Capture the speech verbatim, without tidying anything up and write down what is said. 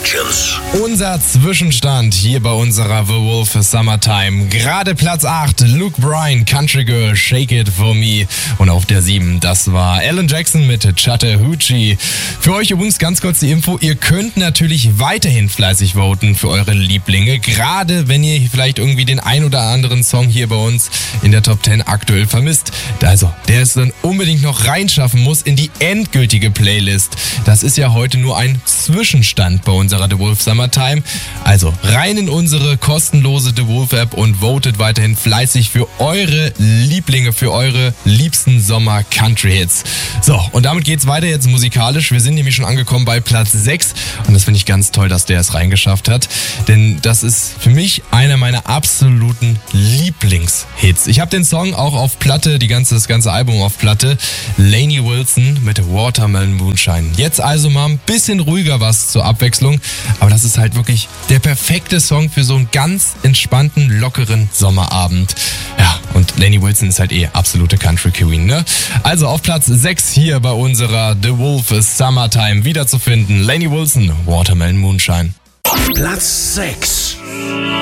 Legends. Unser Zwischenstand hier bei unserer The Wolf Summertime. Gerade Platz acht, Luke Bryan, Country Girl, Shake It For Me. Und auf der sieben, das war Alan Jackson mit Chattahoochee. Für euch übrigens ganz kurz die Info, ihr könnt natürlich weiterhin fleißig voten für eure Lieblinge. Gerade wenn ihr vielleicht irgendwie den ein oder anderen Song hier bei uns in der Top zehn aktuell vermisst. Also, der es dann unbedingt noch reinschaffen muss in die endgültige Playlist. Das ist ja heute nur ein Zwischenstand bei unserer The Wolf Summertime. Also rein in unsere kostenlose The Wolf App und votet weiterhin fleißig für eure Lieblinge, für eure liebsten Sommer-Country-Hits. So, und damit geht's weiter jetzt musikalisch. Wir sind nämlich schon angekommen bei Platz sechs und das finde ich ganz toll, dass der es reingeschafft hat. Denn das ist für mich einer meiner absoluten Lieblingshits. Ich habe den Song auch auf Platte, die ganze, das ganze Album auf Platte. Lainey Wilson mit Watermelon Moonshine. Jetzt also mal ein bisschen ruhiger was zur Abwechslung. Aber das ist halt wirklich der perfekte Song für so einen ganz entspannten, lockeren Sommerabend. Ja, und Lainey Wilson ist halt eh absolute Country Queen, ne? Also auf Platz sechs hier bei unserer The Wolf Summertime wiederzufinden. Lainey Wilson, Watermelon Moonshine. Platz sechs.